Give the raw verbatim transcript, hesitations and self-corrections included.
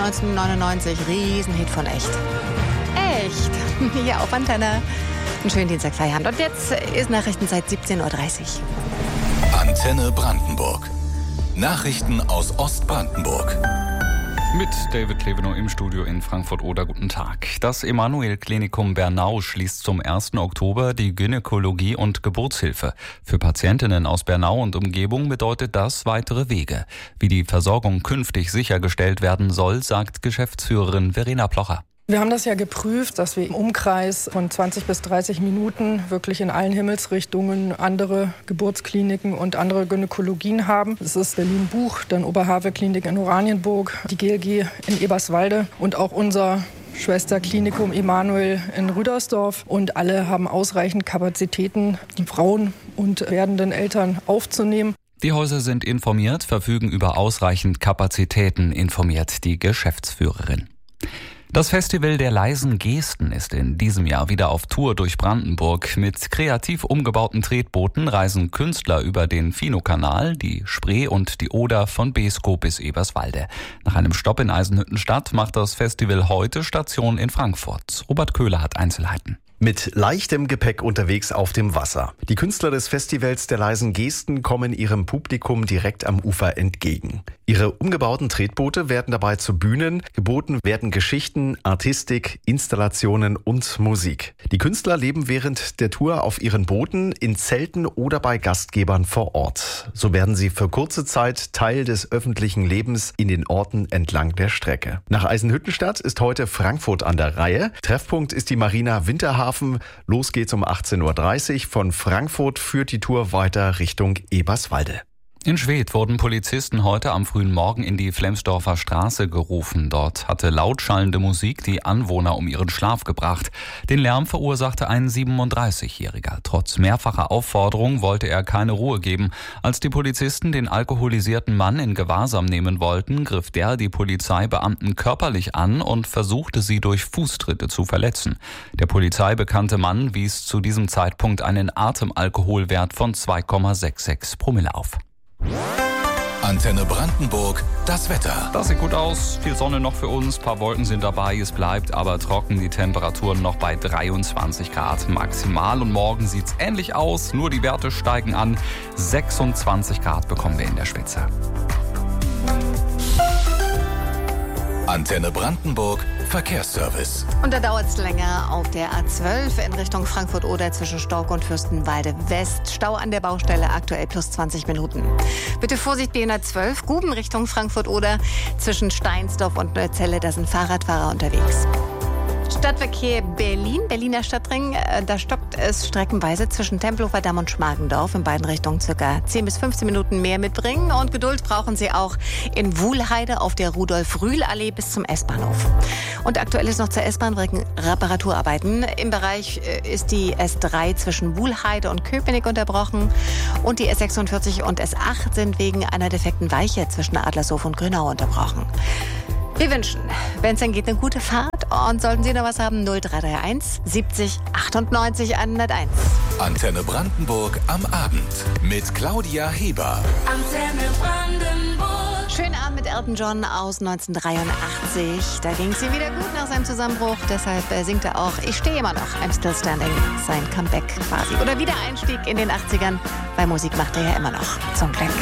neunzehnhundertneunundneunzig. Riesenhit von Echt. Echt? Hier auf Antenne. Einen schönen Dienstag, Feierabend. Und jetzt ist Nachrichtenzeit siebzehn Uhr dreißig. Antenne Brandenburg. Nachrichten aus Ostbrandenburg. Mit David Klevenow im Studio in Frankfurt-Oder. Guten Tag. Das Emanuel-Klinikum Bernau schließt zum ersten Oktober die Gynäkologie und Geburtshilfe. Für Patientinnen aus Bernau und Umgebung bedeutet das weitere Wege. Wie die Versorgung künftig sichergestellt werden soll, sagt Geschäftsführerin Verena Plocher. Wir haben das ja geprüft, dass wir im Umkreis von zwanzig bis dreißig Minuten wirklich in allen Himmelsrichtungen andere Geburtskliniken und andere Gynäkologien haben. Das ist Berlin-Buch, dann Oberhavel-Klinik in Oranienburg, die G L G in Eberswalde und auch unser Schwesterklinikum Emanuel in Rüdersdorf. Und alle haben ausreichend Kapazitäten, die Frauen und werdenden Eltern aufzunehmen. Die Häuser sind informiert, verfügen über ausreichend Kapazitäten, informiert die Geschäftsführerin. Das Festival der leisen Gesten ist in diesem Jahr wieder auf Tour durch Brandenburg. Mit kreativ umgebauten Tretbooten reisen Künstler über den Finokanal, die Spree und die Oder von Beeskow bis Eberswalde. Nach einem Stopp in Eisenhüttenstadt macht das Festival heute Station in Frankfurt. Robert Köhler hat Einzelheiten. Mit leichtem Gepäck unterwegs auf dem Wasser. Die Künstler des Festivals der leisen Gesten kommen ihrem Publikum direkt am Ufer entgegen. Ihre umgebauten Tretboote werden dabei zu Bühnen. Geboten werden Geschichten, Artistik, Installationen und Musik. Die Künstler leben während der Tour auf ihren Booten, in Zelten oder bei Gastgebern vor Ort. So werden sie für kurze Zeit Teil des öffentlichen Lebens in den Orten entlang der Strecke. Nach Eisenhüttenstadt ist heute Frankfurt an der Reihe. Treffpunkt ist die Marina Winterhafen. Los geht's um achtzehn Uhr dreißig. Von Frankfurt führt die Tour weiter Richtung Eberswalde. In Schwedt wurden Polizisten heute am frühen Morgen in die Flemsdorfer Straße gerufen. Dort hatte lautschallende Musik die Anwohner um ihren Schlaf gebracht. Den Lärm verursachte ein siebenunddreißigjähriger. Trotz mehrfacher Aufforderung wollte er keine Ruhe geben. Als die Polizisten den alkoholisierten Mann in Gewahrsam nehmen wollten, griff der die Polizeibeamten körperlich an und versuchte sie durch Fußtritte zu verletzen. Der polizeibekannte Mann wies zu diesem Zeitpunkt einen Atemalkoholwert von zwei Komma sechsundsechzig Promille auf. Antenne Brandenburg, das Wetter. Das sieht gut aus. Viel Sonne noch für uns. Ein paar Wolken sind dabei. Es bleibt aber trocken. Die Temperaturen noch bei dreiundzwanzig Grad maximal. Und morgen sieht's ähnlich aus. Nur die Werte steigen an. sechsundzwanzig Grad bekommen wir in der Spitze. Antenne Brandenburg, Verkehrsservice. Und da dauert es länger auf der A zwölf in Richtung Frankfurt-Oder zwischen Stork und Fürstenwalde West. Stau an der Baustelle, aktuell plus zwanzig Minuten. Bitte Vorsicht, B hundertzwölf, Guben Richtung Frankfurt-Oder zwischen Steinsdorf und Neuzelle. Da sind Fahrradfahrer unterwegs. Stadtverkehr Berlin, Berliner Stadtring, da stockt es streckenweise zwischen Tempelhofer Damm und Schmargendorf in beiden Richtungen circa zehn bis fünfzehn Minuten mehr mitbringen. Und Geduld brauchen Sie auch in Wuhlheide auf der Rudolf-Rühl-Allee bis zum S-Bahnhof. Und aktuell ist noch zur S-Bahn wegen Reparaturarbeiten. Im Bereich ist die S drei zwischen Wuhlheide und Köpenick unterbrochen. Und die S sechsundvierzig und S acht sind wegen einer defekten Weiche zwischen Adlershof und Grünau unterbrochen. Wir wünschen, wenn es dann geht, eine gute Fahrt. Und sollten Sie noch was haben, null drei drei eins siebzig achtundneunzig hunderteins. Antenne Brandenburg am Abend mit Claudia Heber. Antenne Brandenburg. Schönen Abend mit Elton John aus neunzehnhundertdreiundachtzig. Da ging es ihm wieder gut nach seinem Zusammenbruch. Deshalb singt er auch Ich stehe immer noch, I'm still standing. Sein Comeback quasi. Oder Wiedereinstieg in den achtzigern. Weil Musik macht er ja immer noch. Zum Glück.